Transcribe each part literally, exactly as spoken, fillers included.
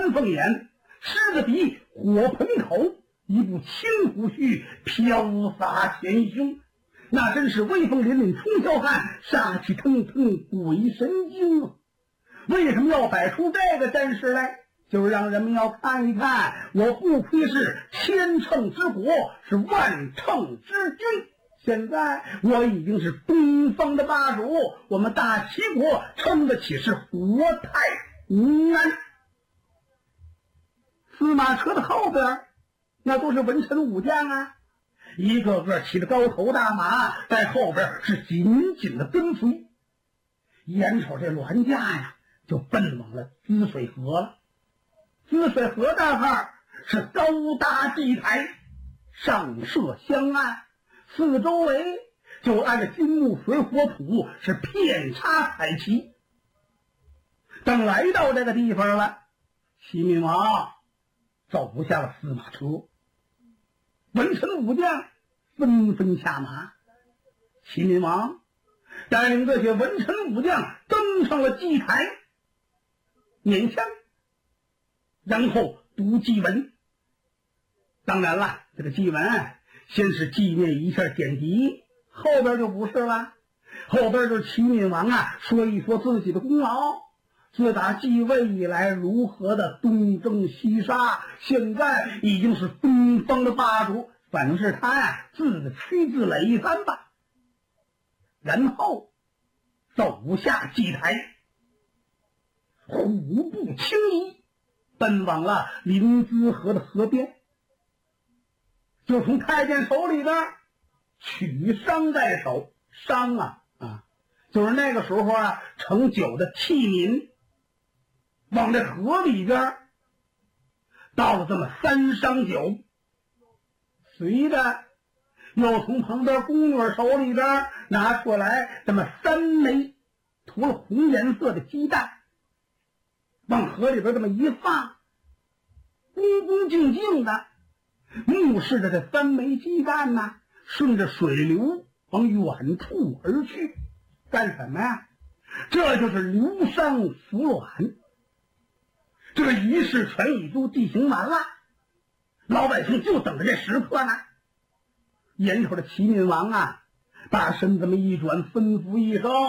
丹凤眼，狮子鼻，火盆口，一部青胡须，飘洒前胸，那真是威风凛凛冲霄汉，杀气腾腾鬼神惊啊！为什么要摆出这个阵势来？就是让人们要看一看，我不愧是千乘之国，是万乘之君。现在我已经是东方的霸主，我们大齐国称得起是国泰民安。司马车的后边那都是文臣武将啊，一个个骑着高头大马，在后边是紧紧的跟随。眼瞅这栾家呀，就奔往了滋水河了。滋水河大块是高搭祭台，上设香案，四周围就按着金木水火土是遍插彩旗。等来到这个地方了，齐闵王走下了司马车，文臣武将纷纷下马。齐闵王带领这些文臣武将登上了祭台，捻香，然后读祭文。当然了，这个祭文先是纪念一下典籍，后边就不是了，后边就是齐闵王啊说一说自己的功劳，自打继位以来如何的东征西杀，现在已经是东方的霸主，反正是他呀自吹自擂一番吧。然后走下祭台，虎步轻移，奔往了临淄河的河边，就从太监手里边取觞在手。觞啊啊，就是那个时候啊盛酒的器皿，往这河里边倒了这么三觞酒，随着又从旁边宫女手里边拿出来这么三枚涂了红颜色的鸡蛋，往河里边这么一放，恭恭敬敬的目视着这三枚鸡蛋呢，顺着水流往远处而去。干什么呀？这就是流觞服卵。这个仪式全已都进行完了，老百姓就等着这时刻呢。眼瞅着齐闵王啊，把身这么一转，吩咐一声：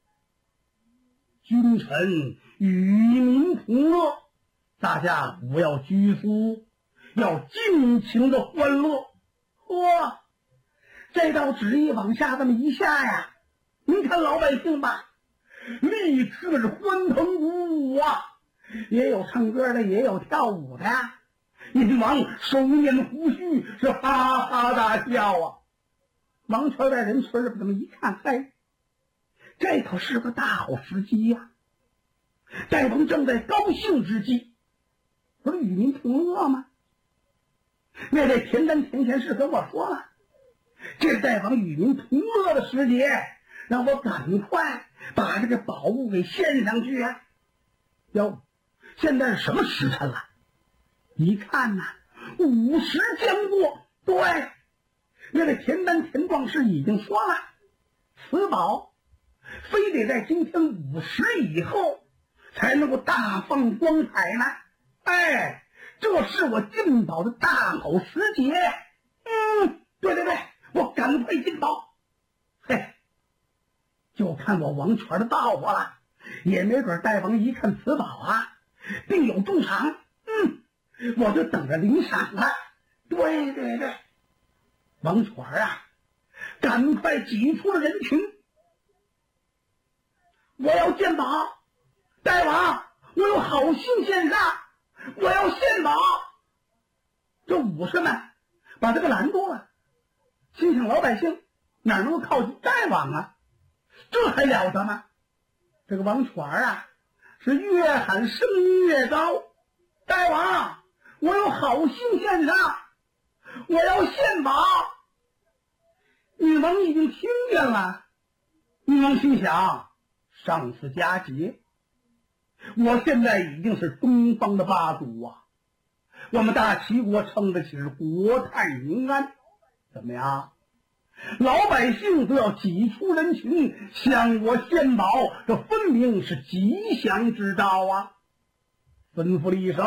君臣与民同乐，大家不要拘束，要尽情的欢乐。嚯，这道旨意往下这么一下呀，您看老百姓吧，立刻是欢腾鼓舞啊，也有唱歌的，也有跳舞的呀。闵王手捻胡须，是哈哈大笑啊。王权在人村里这么一看，嘿，这可是个大好时机呀！大王正在高兴之际，不是与民同乐吗？那位田丹田贤士跟我说了，这是大王与民同乐的时节，让我赶快把这个宝物给献上去啊！哟，现在是什么时辰了？一看呐、啊，午时将过。对，那位田丹田壮士已经说了，此宝非得在今天午时以后才能够大放光彩呢。哎，这是我进宝的大好时节。嗯，对对对，我赶快进宝。嘿，就看我王权的到货了，也没准大王一看此宝啊，定有重赏。嗯，我就等着领赏了。对对对，王权啊，赶快挤出了人群。我要献宝，大王，我有好信献上，我要献宝。这武士们把这个拦住了，心想老百姓哪能够靠近大王啊？这还了得吗？这个王权啊，是越喊声音越高。大王，我有好信献上，我要献宝。闵王已经听见了，闵王心想，上次佳节，我现在已经是东方的霸主啊，我们大齐国称得起是国泰民安。怎么样？老百姓都要挤出人群向我献宝，这分明是吉祥之兆啊！吩咐了一声，